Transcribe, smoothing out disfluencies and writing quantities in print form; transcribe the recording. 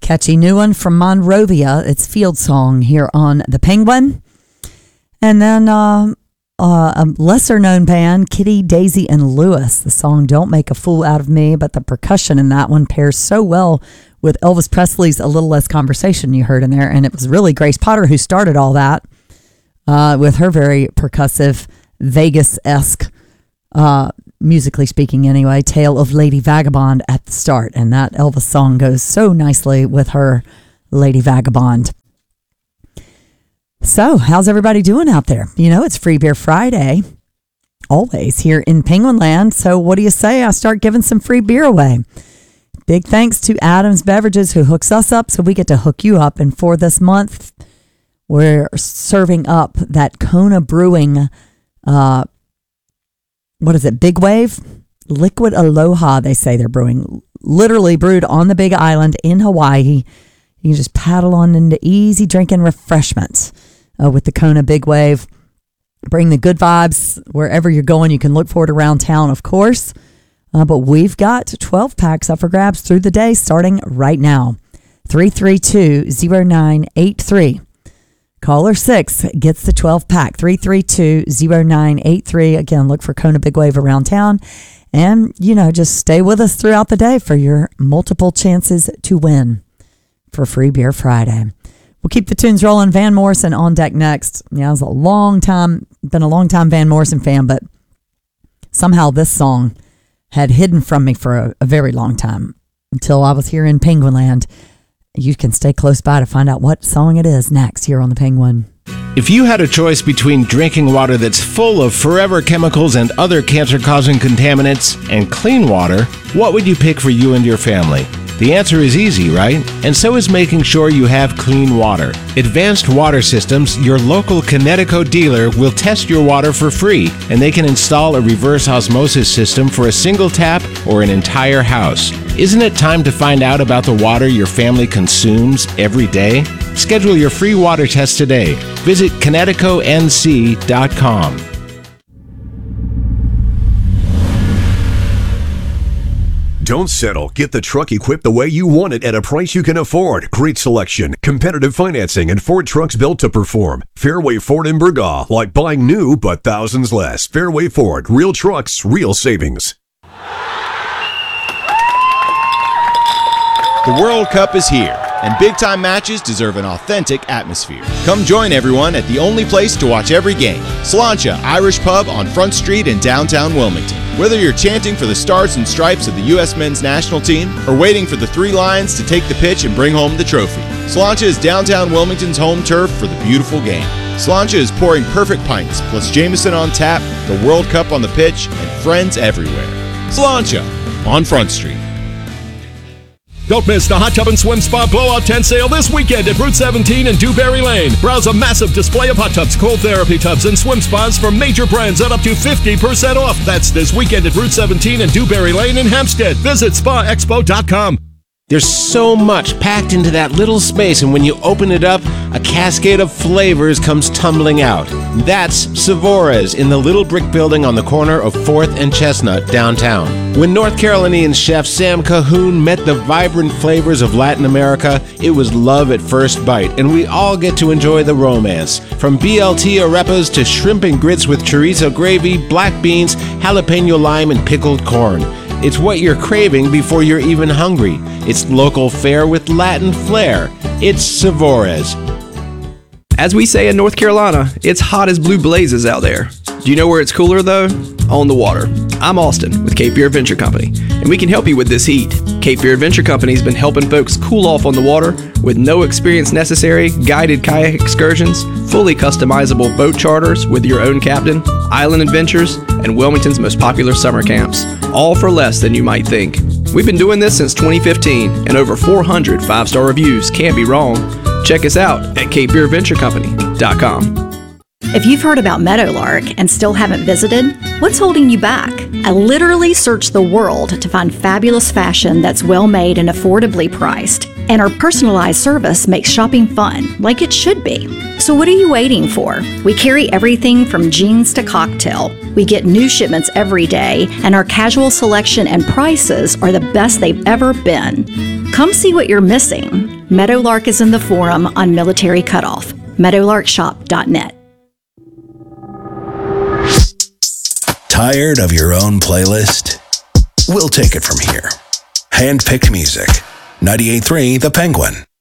Catchy new one from Monrovia. It's Field Song here on The Penguin. And then a lesser-known band, Kitty, Daisy, and Lewis. The song Don't Make a Fool Out of Me, but the percussion in that one pairs so well with Elvis Presley's A Little Less Conversation you heard in there. And it was really Grace Potter who started all that with her very percussive, Vegas-esque, musically speaking anyway, Tale of Lady Vagabond at the start. And that Elvis song goes so nicely with her Lady Vagabond. So, how's everybody doing out there? You know, it's Free Beer Friday, always here in Penguin Land. So, what do you say I start giving some free beer away? Big thanks to Adams Beverages who hooks us up so we get to hook you up. And for this month, we're serving up that Kona Brewing, Big Wave? Liquid Aloha, they say they're brewing. Literally brewed on the Big Island in Hawaii. You can just paddle on into easy drinking refreshments with the Kona Big Wave. Bring the good vibes wherever you're going. You can look for it around town, of course. But we've got 12 packs up for grabs through the day starting right now. 332-0983. Caller 6 gets the 12 pack. 332-0983. Again, look for Kona Big Wave around town. And, just stay with us throughout the day for your multiple chances to win for Free Beer Friday. We'll keep the tunes rolling. Van Morrison on deck next. Yeah, it was been a long time Van Morrison fan, but somehow this song had hidden from me for a very long time until I was here in Penguin Land. You can stay close by to find out what song it is next here on The Penguin. If you had a choice between drinking water that's full of forever chemicals and other cancer-causing contaminants and clean water, what would you pick for you and your family? The answer is easy, right? And so is making sure you have clean water. Advanced Water Systems, your local Connecticut dealer, will test your water for free, and they can install a reverse osmosis system for a single tap or an entire house. Isn't it time to find out about the water your family consumes every day? Schedule your free water test today. Visit ConnecticutNC.com. Don't settle. Get the truck equipped the way you want it at a price you can afford. Great selection, competitive financing, and Ford trucks built to perform. Fairway Ford in Burgaw. Like buying new, but thousands less. Fairway Ford. Real trucks, real savings. The World Cup is here, and big-time matches deserve an authentic atmosphere. Come join everyone at the only place to watch every game, Sláinte Irish Pub on Front Street in downtown Wilmington. Whether you're chanting for the stars and stripes of the U.S. men's national team or waiting for the Three Lions to take the pitch and bring home the trophy, Sláinte is downtown Wilmington's home turf for the beautiful game. Sláinte is pouring perfect pints, plus Jameson on tap, the World Cup on the pitch, and friends everywhere. Sláinte on Front Street. Don't miss the Hot Tub and Swim Spa Blowout Tent Sale this weekend at Route 17 and Dewberry Lane. Browse a massive display of hot tubs, cold therapy tubs, and swim spas from major brands at up to 50% off. That's this weekend at Route 17 and Dewberry Lane in Hampstead. Visit spaexpo.com. There's so much packed into that little space, and when you open it up, a cascade of flavors comes tumbling out. That's Savorez in the little brick building on the corner of 4th and Chestnut downtown. When North Carolinian chef Sam Cahoon met the vibrant flavors of Latin America, it was love at first bite, and we all get to enjoy the romance. From BLT arepas to shrimp and grits with chorizo gravy, black beans, jalapeno lime, and pickled corn. It's what you're craving before you're even hungry. It's local fare with Latin flair. It's Savorez. As we say in North Carolina, it's hot as blue blazes out there. Do you know where it's cooler though? On the water. I'm Austin with Cape Fear Adventure Company, and we can help you with this heat. Cape Fear Adventure Company has been helping folks cool off on the water with no experience necessary, guided kayak excursions, fully customizable boat charters with your own captain, island adventures, and Wilmington's most popular summer camps, all for less than you might think. We've been doing this since 2015, and over 400 5-star reviews can't be wrong. Check us out at CapeFearAdventureCompany.com. If you've heard about Meadowlark and still haven't visited, what's holding you back? I literally searched the world to find fabulous fashion that's well made and affordably priced. And our personalized service makes shopping fun, like it should be. So what are you waiting for? We carry everything from jeans to cocktail. We get new shipments every day, and our casual selection and prices are the best they've ever been. Come see what you're missing. Meadowlark is in the Forum on Military Cutoff. meadowlarkshop.net. Tired of your own playlist? We'll take it from here. Hand-picked music. 98.3 The Penguin.